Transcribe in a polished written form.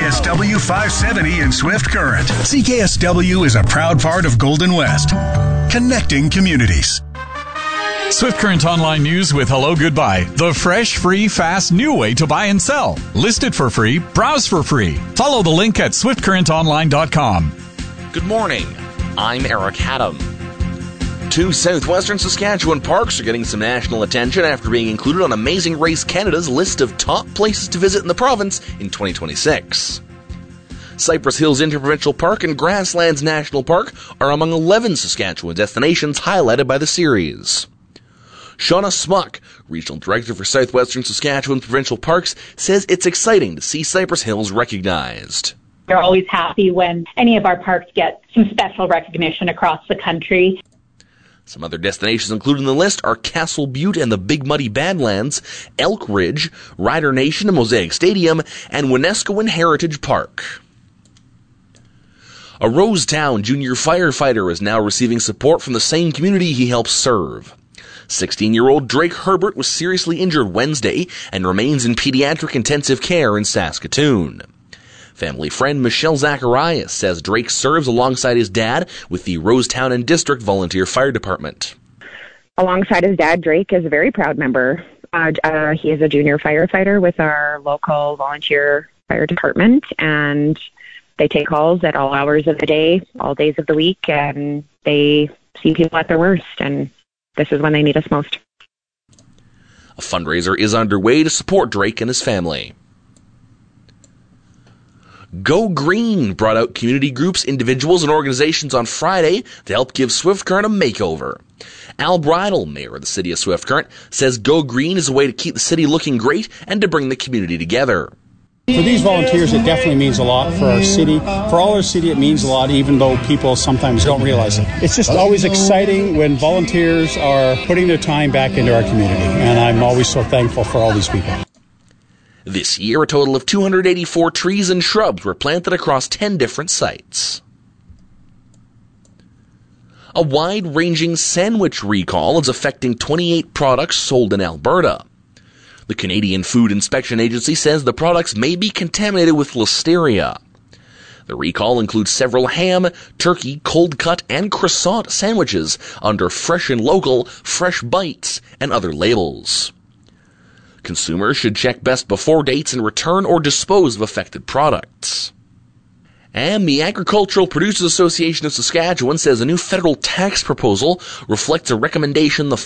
CKSW 570 in Swift Current. CKSW is a proud part of Golden West, connecting communities. Swift Current Online News with Hello Goodbye. The fresh, free, fast, new way to buy and sell. List it for free. Browse for free. Follow the link at swiftcurrentonline.com. Good morning. I'm Eric Haddam. 2 southwestern Saskatchewan parks are getting some national attention after being included on Amazing Race Canada's list of top places to visit in the province in 2026. Cypress Hills Interprovincial Park and Grasslands National Park are among 11 Saskatchewan destinations highlighted by the series. Shauna Smuck, Regional Director for Southwestern Saskatchewan Provincial Parks, says it's exciting to see Cypress Hills recognized. We're always happy when any of our parks get some special recognition across the country. Some other destinations included in the list are Castle Butte and the Big Muddy Badlands, Elk Ridge, Rider Nation and Mosaic Stadium, and Winaskowin Heritage Park. A Rosetown junior firefighter is now receiving support from the same community he helps serve. 16-year-old Drake Herbert was seriously injured Wednesday and remains in pediatric intensive care in Saskatoon. Family friend Michelle Zacharias says Drake serves alongside his dad with the Rosetown and District Volunteer Fire Department. Alongside his dad, Drake is a very proud member. He is a junior firefighter with our local volunteer fire department, and they take calls at all hours of the day, all days of the week, and they see people at their worst, and this is when they need us most. A fundraiser is underway to support Drake and his family. Go Green brought out community groups, individuals, and organizations on Friday to help give Swift Current a makeover. Al Bridle, mayor of the city of Swift Current, says Go Green is a way to keep the city looking great and to bring the community together. For these volunteers, it definitely means a lot for our city. For all our city, it means a lot, even though people sometimes don't realize it. It's just always exciting when volunteers are putting their time back into our community, and I'm always so thankful for all these people. This year, a total of 284 trees and shrubs were planted across 10 different sites. A wide-ranging sandwich recall is affecting 28 products sold in Alberta. The Canadian Food Inspection Agency says the products may be contaminated with listeria. The recall includes several ham, turkey, cold cut, and croissant sandwiches under Fresh and Local, Fresh Bites, and other labels. Consumers should check best before dates and return or dispose of affected products. And the Agricultural Producers Association of Saskatchewan says a new federal tax proposal reflects a recommendation the